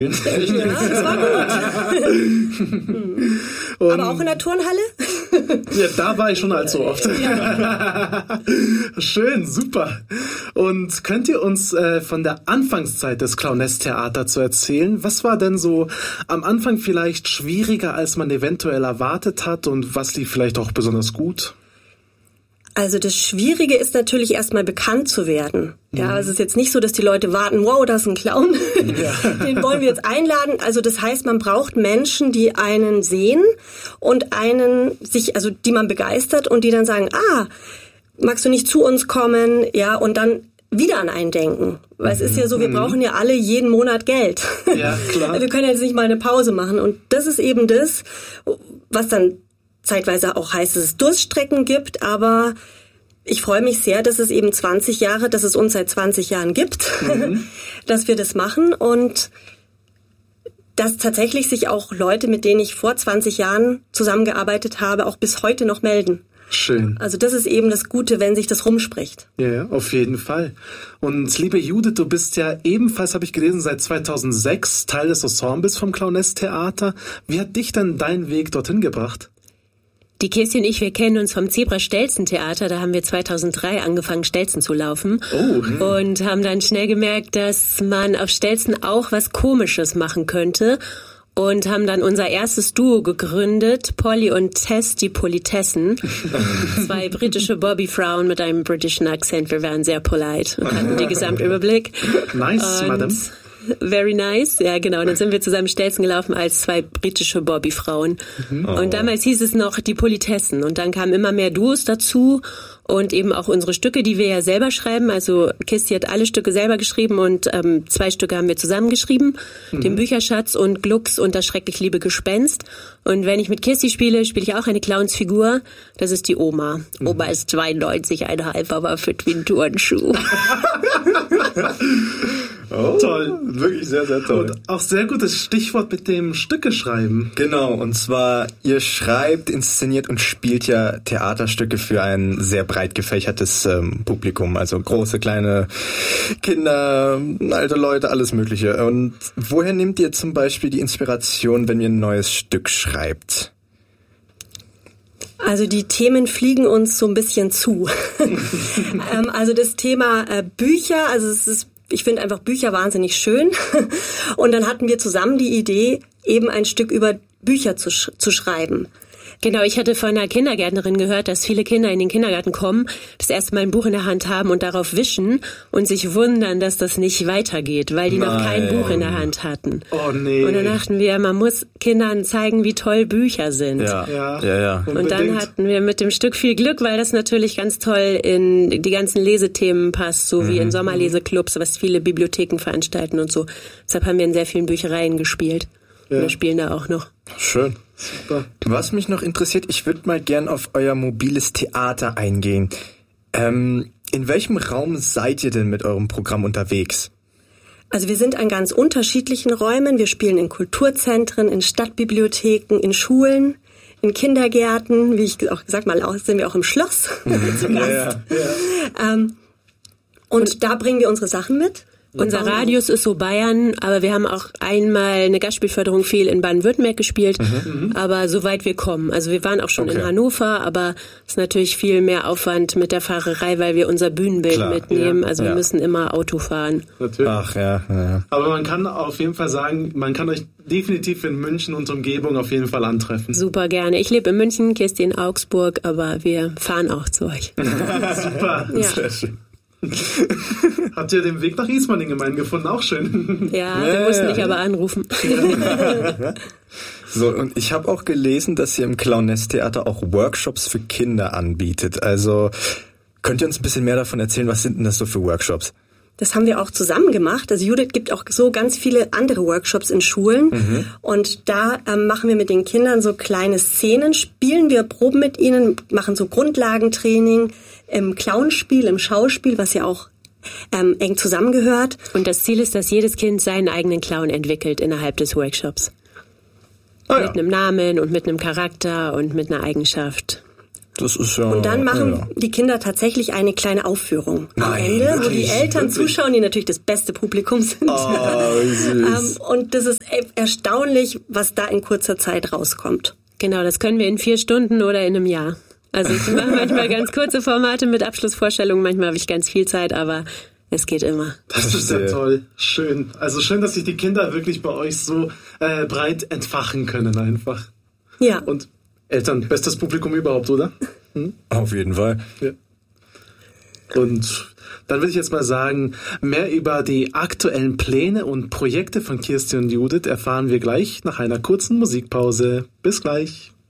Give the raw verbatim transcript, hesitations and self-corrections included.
Ja, das war gut. Aber auch in der Turnhalle? Ja, da war ich schon allzu oft. Ja. Schön, super. Und könnt ihr uns äh, von der Anfangszeit des Clownestheaters so erzählen? Was war denn so am Anfang vielleicht schwieriger, als man eventuell erwartet hat, und was lief vielleicht auch besonders gut? Also das Schwierige ist natürlich erstmal bekannt zu werden. Ja, es ist jetzt nicht so, dass die Leute warten, wow, das ist ein Clown, ja. Den wollen wir jetzt einladen. Also das heißt, man braucht Menschen, die einen sehen und einen sich, also die man begeistert und die dann sagen, ah, magst du nicht zu uns kommen? Ja, und dann wieder an einen denken. Weil es ist ja so, wir brauchen ja alle jeden Monat Geld. Ja, klar. Wir können jetzt nicht mal eine Pause machen. Und das ist eben das, was dann zeitweise auch heißt, dass es Durststrecken gibt, aber ich freue mich sehr, dass es eben zwanzig Jahre, dass es uns seit zwanzig Jahren gibt, mhm. dass wir das machen und dass tatsächlich sich auch Leute, mit denen ich vor zwanzig Jahren zusammengearbeitet habe, auch bis heute noch melden. Schön. Also das ist eben das Gute, wenn sich das rumspricht. Ja, auf jeden Fall. Und liebe Judith, du bist ja ebenfalls, habe ich gelesen, seit zweitausendsechs Teil des Ensembles vom Clownestheater. Wie hat dich denn dein Weg dorthin gebracht? Die Kirsti und ich, wir kennen uns vom Zebra-Stelzen-Theater. Da haben wir zweitausenddrei angefangen, Stelzen zu laufen. Oh. Und haben dann schnell gemerkt, dass man auf Stelzen auch was Komisches machen könnte. Und haben dann unser erstes Duo gegründet, Polly und Tess, die Politessen. Zwei britische Bobby-Frauen mit einem britischen Akzent. Wir waren sehr polite und hatten den Gesamtüberblick. Nice, und Madam. Very nice, ja genau. Und dann sind wir zusammen Stelzen gelaufen als zwei britische Bobby-Frauen. Mhm. Oh. Und damals hieß es noch die Politessen. Und dann kamen immer mehr Duos dazu und eben auch unsere Stücke, die wir ja selber schreiben. Also Kirsti hat alle Stücke selber geschrieben und ähm, zwei Stücke haben wir zusammengeschrieben. Mhm. Den Bücherschatz und Glucks und das schrecklich liebe Gespenst. Und wenn ich mit Kirsti spiele, spiele ich auch eine Clownsfigur. Das ist die Oma. Mhm. Oma ist zweiundneunzig Komma fünf, aber fit wie ein Turnschuh. Oh, toll, wirklich sehr, sehr toll. Und auch sehr gutes Stichwort mit dem Stücke schreiben. Genau, und zwar, ihr schreibt, inszeniert und spielt ja Theaterstücke für ein sehr breit gefächertes ähm, Publikum, also große, kleine Kinder, alte Leute, alles Mögliche. Und woher nehmt ihr zum Beispiel die Inspiration, wenn ihr ein neues Stück schreibt? Also die Themen fliegen uns so ein bisschen zu. ähm, also das Thema äh, Bücher, also es ist ich finde einfach Bücher wahnsinnig schön. Und dann hatten wir zusammen die Idee, eben ein Stück über Bücher zu, sch- zu schreiben. Genau, ich hatte von einer Kindergärtnerin gehört, dass viele Kinder in den Kindergarten kommen, das erste Mal ein Buch in der Hand haben und darauf wischen und sich wundern, dass das nicht weitergeht, weil die Nein. noch kein Buch in der Hand hatten. Oh nee. Und dann dachten wir, man muss Kindern zeigen, wie toll Bücher sind. Ja, ja, ja. ja. Und dann hatten wir mit dem Stück viel Glück, weil das natürlich ganz toll in die ganzen Lesethemen passt, so mhm. wie in Sommerleseclubs, was viele Bibliotheken veranstalten und so. Deshalb haben wir in sehr vielen Büchereien gespielt. Ja. Und wir spielen da auch noch. Schön. Super. Was mich noch interessiert, ich würde mal gern auf euer mobiles Theater eingehen. Ähm, in welchem Raum seid ihr denn mit eurem Programm unterwegs? Also wir sind an ganz unterschiedlichen Räumen. Wir spielen in Kulturzentren, in Stadtbibliotheken, in Schulen, in Kindergärten. Wie ich auch gesagt mal, sind wir auch im Schloss zu Gast. Ja, ja. Ähm, und, und da bringen wir unsere Sachen mit. Unser Radius ist so Bayern, aber wir haben auch einmal eine Gastspielförderung viel in Baden-Württemberg gespielt, mhm. aber soweit wir kommen. Also wir waren auch schon okay. in Hannover, aber es ist natürlich viel mehr Aufwand mit der Fahrerei, weil wir unser Bühnenbild Klar. mitnehmen. Ja. Also ja. wir müssen immer Auto fahren. Natürlich. Ach ja, ja. Aber man kann auf jeden Fall sagen, man kann euch definitiv in München und Umgebung auf jeden Fall antreffen. Super gerne. Ich lebe in München, Kirsti in Augsburg, aber wir fahren auch zu euch. Super. Ja. Sehr schön. Habt ihr den Weg nach Ismaning gemein gefunden? Auch schön. Ja, wir ja, mussten dich ja. aber anrufen. So, und ich habe auch gelesen, dass ihr im Clownestheater auch Workshops für Kinder anbietet. Also könnt ihr uns ein bisschen mehr davon erzählen? Was sind denn das so für Workshops? Das haben wir auch zusammen gemacht. Also Judith gibt auch so ganz viele andere Workshops in Schulen. Mhm. Und da ähm, machen wir mit den Kindern so kleine Szenen, spielen wir Proben mit ihnen, machen so Grundlagentraining im Clownspiel, im Schauspiel, was ja auch ähm, eng zusammengehört. Und das Ziel ist, dass jedes Kind seinen eigenen Clown entwickelt innerhalb des Workshops. Oh ja. Mit einem Namen und mit einem Charakter und mit einer Eigenschaft. Das ist ja... Und dann machen ja. die Kinder tatsächlich eine kleine Aufführung am Nein, Ende, wirklich? wo die Eltern Wirklich? zuschauen, die natürlich das beste Publikum sind. Oh, süß. ähm, und das ist erstaunlich, was da in kurzer Zeit rauskommt. Genau, das können wir in vier Stunden oder in einem Jahr. Also ich mache manchmal ganz kurze Formate mit Abschlussvorstellungen, manchmal habe ich ganz viel Zeit, aber es geht immer. Das ist ja toll. Schön. Also schön, dass sich die Kinder wirklich bei euch so äh, breit entfachen können einfach. Ja. Und Eltern, bestes Publikum überhaupt, oder? Hm? Auf jeden Fall. Ja. Und dann will ich jetzt mal sagen, mehr über die aktuellen Pläne und Projekte von Kirsti und Judith erfahren wir gleich nach einer kurzen Musikpause. Bis gleich.